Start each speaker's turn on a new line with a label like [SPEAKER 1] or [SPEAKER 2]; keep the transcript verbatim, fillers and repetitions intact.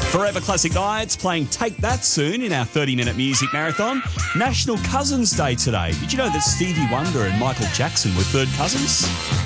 [SPEAKER 1] Forever Classic Nights playing Take That soon in our thirty-minute music marathon. National Cousins Day today. Did you know that Stevie Wonder and Michael Jackson were third cousins?